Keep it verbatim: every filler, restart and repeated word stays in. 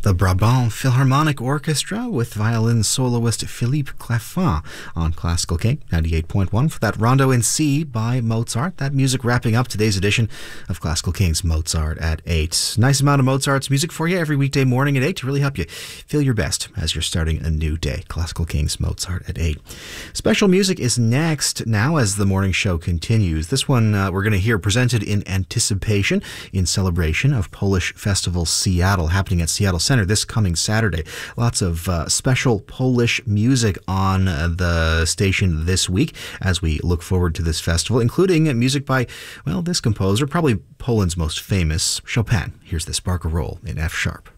The Brabant Philharmonic Orchestra with violin soloist Philippe Cleffin on Classical King ninety-eight point one for that Rondo in C by Mozart. That music wrapping up today's edition of Classical King's Mozart at eight. Nice amount of Mozart's music for you every weekday morning at eight to really help you feel your best as you're starting a new day. Classical King's Mozart at eight. Special music is next now as the morning show continues. This one uh, we're going to hear presented in anticipation in celebration of Polish Festival Seattle happening at Seattle Center this coming Saturday. Lots of uh, special Polish music on uh, the station this week as we look forward to this festival, including music by, well, this composer, probably Poland's most famous, Chopin. Here's the Barcarolle in F sharp.